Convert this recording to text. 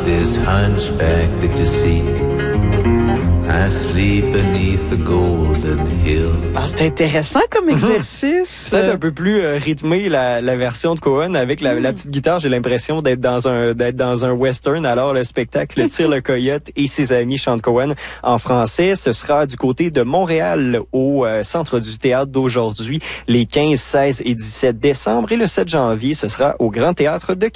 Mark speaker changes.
Speaker 1: this hunchback that you see, asleep beneath the golden hill.
Speaker 2: Ah, c'est intéressant comme exercice.
Speaker 3: Peut-être un peu plus rythmé la version de Cohen avec la petite guitare. J'ai l'impression d'être dans un western. Alors le spectacle Tire le coyote et ses amis chantent Cohen en français. Ce sera du côté de Montréal au Centre du Théâtre d'aujourd'hui les 15, 16 et 17 décembre. Et le 7 janvier, ce sera au Grand Théâtre de